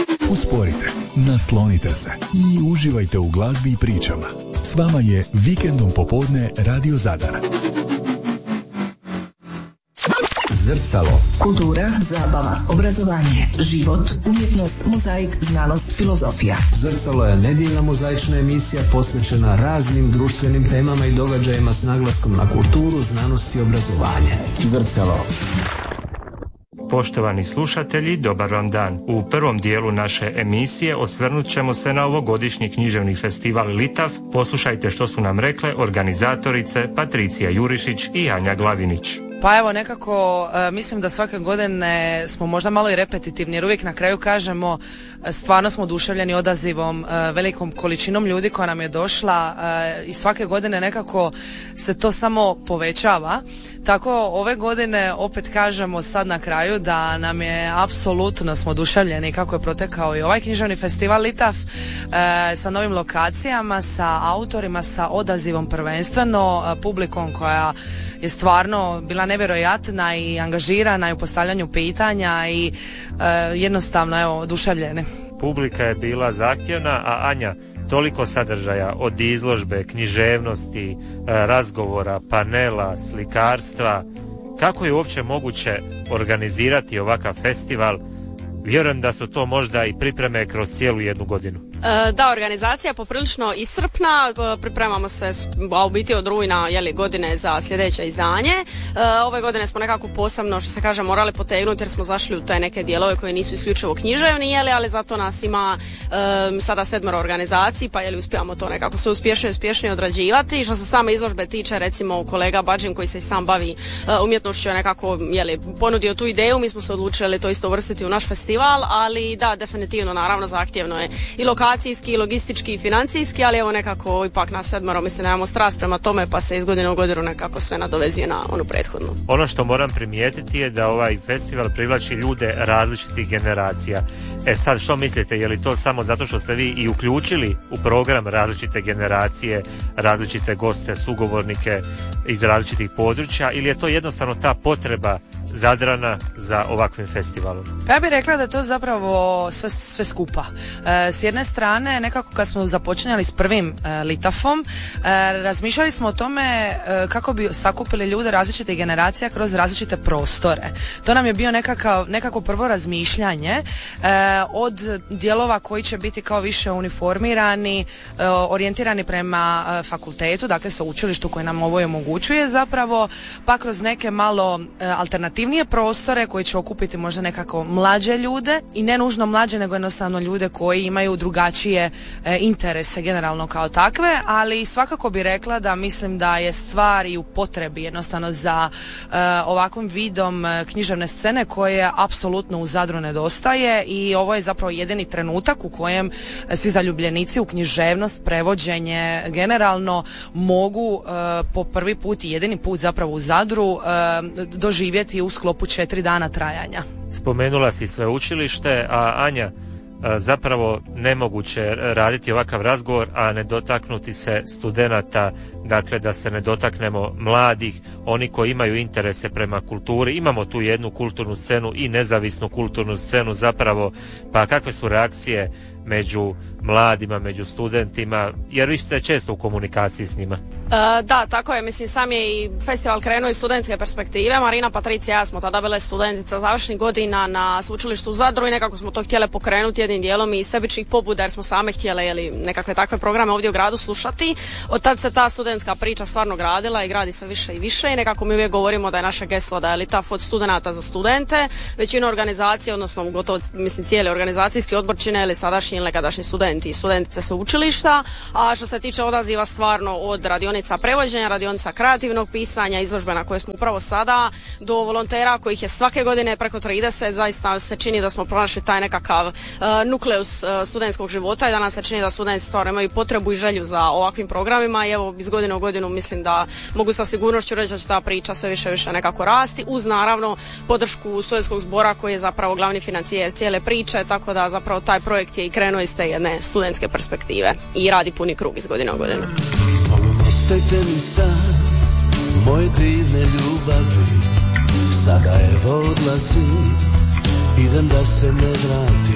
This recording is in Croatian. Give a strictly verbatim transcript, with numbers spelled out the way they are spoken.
Usporite, naslonite se i uživajte u glazbi i pričama. S vama je Vikendom popodne Radio Zadar. Zrcalo. Kultura, zabava, obrazovanje, život, umjetnost, mozaik, znanost, filozofija. Zrcalo je nedjeljna mozaična emisija posvećena raznim društvenim temama i događajima s naglaskom na kulturu, znanost i obrazovanje. Zrcalo. Poštovani slušatelji, dobar vam dan. U prvom dijelu naše emisije osvrnut ćemo se na ovogodišnji književni festival Litaf. Poslušajte što su nam rekle organizatorice Patricija Jurišić i Anja Glavinić. Pa evo nekako e, mislim da svake godine smo možda malo i repetitivni jer uvijek na kraju kažemo e, stvarno smo oduševljeni odazivom, e, velikom količinom ljudi koja nam je došla e, i svake godine nekako se to samo povećava. Tako ove godine opet kažemo sad na kraju da nam je apsolutno smo oduševljeni kako je protekao i ovaj književni festival Litaf e, sa novim lokacijama, sa autorima, sa odazivom prvenstveno, e, publikom koja je stvarno bila nevjerojatna i angažirana i u postavljanju pitanja i e, jednostavno evo oduševljeni. Publika je bila zahtjevna, a Anja, toliko sadržaja od izložbe, književnosti, e, razgovora, panela, slikarstva. Kako je uopće moguće organizirati ovakav festival? Vjerujem da su to možda i pripreme kroz cijelu jednu godinu. Da, organizacija je poprilično iscrpna, pripremamo se a u biti od rujna jeli, godine za sljedeće izdanje. Ove godine smo nekako posebno, što se kaže, morali potegnuti jer smo zašli u te neke dijelove koje nisu isključivo književni, jeli, ali zato nas ima um, sada sedmero organizaciji, pa jeli, uspijamo to nekako sve uspješnije i uspješnije odrađivati. Što se same izložbe tiče, recimo kolega Bađin koji se sam bavi uh, umjetnošću je nekako jeli, ponudio tu ideju, mi smo se odlučili to isto uvrstiti u naš festival, ali da, definitivno, naravno zahtjevno je i lokacija i logistički i financijski, ali evo nekako ipak nas sedmero, mislim, nemamo strast prema tome, pa se iz godine u godinu nekako sve nadovezuje na onu prethodnu. Ono što moram primijetiti je da ovaj festival privlači ljude različitih generacija. E sad, što mislite, je li to samo zato što ste vi i uključili u program različite generacije, različite goste, sugovornike iz različitih područja, ili je to jednostavno ta potreba Zadrana za ovakvim festivalom? Ja bih rekla da je to zapravo sve, sve skupa. E, s jedne strane, nekako kad smo započinjali s prvim e, Litafom, e, razmišljali smo o tome e, kako bi sakupili ljude različitih generacija kroz različite prostore. To nam je bio nekakav, nekako prvo razmišljanje e, od dijelova koji će biti kao više uniformirani, e, orijentirani prema e, fakultetu, dakle sveučilištu koji nam ovo omogućuje zapravo, pa kroz neke malo e, alternativne prostore koji će okupiti možda nekako mlađe ljude i ne nužno mlađe nego jednostavno ljude koji imaju drugačije e, interese generalno kao takve, ali svakako bi rekla da mislim da je stvar i u potrebi jednostavno za e, ovakvim vidom e, književne scene koje apsolutno u Zadru nedostaje i ovo je zapravo jedini trenutak u kojem e, svi zaljubljenici u književnost, prevođenje generalno mogu e, po prvi put i jedini put zapravo u Zadru e, doživjeti u sklopu četiri dana trajanja. Spomenula si sveučilište, a Anja, zapravo nemoguće raditi ovakav razgovor, a ne dotaknuti se studenata, dakle da se ne dotaknemo mladih, oni koji imaju interese prema kulturi. Imamo tu jednu kulturnu scenu i nezavisnu kulturnu scenu zapravo, pa kakve su reakcije među mladima, među studentima, jer vi ste često u komunikaciji s njima. E, da, tako je, mislim, sam je i festival krenuo iz studentske perspektive. Marina, Patricija, ja smo tada bile studentica završnih godina na sveučilištu u Zadru i nekako smo to htjele pokrenuti jednim dijelom i sebičnih pobuda jer smo same htjele jeli, nekakve takve programe ovdje u gradu slušati. Od tad se ta studentska priča stvarno gradila i gradi sve više i više i nekako mi uvijek govorimo da je naše geslo da je Litaf od studenata za studente. Većina organizacije, odnosno gotovo mislim cijeli organizacijski odbor čine ili sadašnji ili nekadašnji studenti i studentice sveučilišta, a što se tiče odaziva stvarno od radionica prevođenja, radionica kreativnog pisanja, izložbe na koje smo upravo sada, do volontera kojih je svake godine preko trideset, zaista se čini da smo pronašli taj nekakav uh, nukleus uh, studentskog života i da nam se čini da studenti stvarno imaju potrebu i želju za ovakvim programima i evo iz godine u godinu mislim da mogu sa sigurnošću reći da će ta priča sve više više nekako rasti, uz naravno podršku studentskog zbora koji je zapravo glavni financijer cijele priče, tako da zapravo taj projekt je i krenuo iz te jedne studentske perspektive i radi puni krug iz godine u godinu. Ostajte mi sad, moje divne ljubavi, sada evo odlazim, idem da se ne vratim.